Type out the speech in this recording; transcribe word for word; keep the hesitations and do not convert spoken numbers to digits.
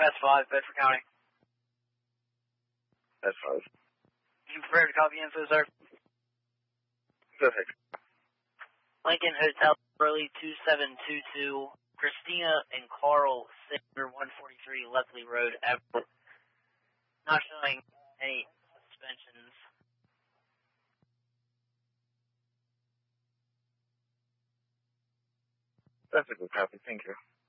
That's five, Bedford County. That's five. You prepared to copy info, sir? Perfect. Lincoln Hotel, Burley two seven two two, Christina and Carl, Sander one forty-three, Leslie Road, Everett. Not showing any suspensions. That's a good copy, thank you.